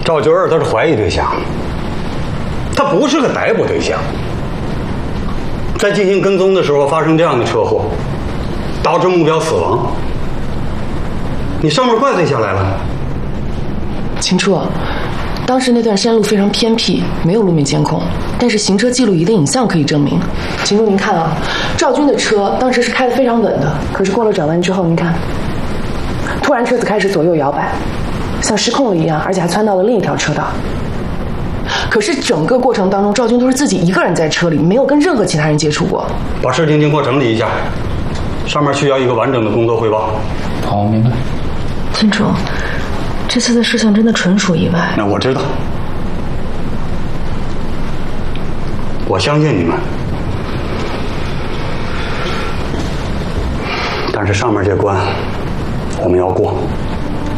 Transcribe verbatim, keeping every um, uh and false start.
赵九儿他是怀疑对象，他不是个逮捕对象。在进行跟踪的时候发生这样的车祸，导致目标死亡，你上面怪罪下来了。 秦初，当时那段山路非常偏僻，没有路面监控，但是行车记录仪的影像可以证明。秦初，您看啊，赵军的车当时是开得非常稳的，可是过了转弯之后，您看，突然车子开始左右摇摆，像失控了一样，而且还窜到了另一条车道。可是整个过程当中，赵军都是自己一个人在车里，没有跟任何其他人接触过。 把事情经过整理一下，上面需要一个完整的工作汇报。 好，明白。 秦楚，这次的事情真的纯属意外。 那我知道，我相信你们，但是上面这关我们要过。